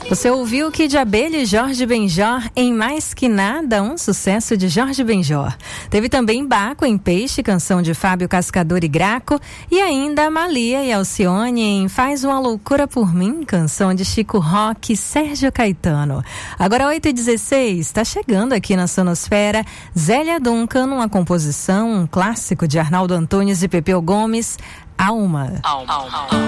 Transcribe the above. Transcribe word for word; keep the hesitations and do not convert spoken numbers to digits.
Você ouviu Kid Abelha e Jorge Benjor em Mais Que Nada, um sucesso de Jorge Benjor. Teve também Baco em Peixe, canção de Fábio Cascador e Graco, e ainda Malia e Alcione em Faz Uma Loucura Por Mim, canção de Chico Roque e Sérgio Caetano. Agora oito e dezesseis, está chegando aqui na Sonosfera Zélia Duncan, uma composição, um clássico de Arnaldo Antunes e Pepeu Gomes, Alma. Alma. Alma.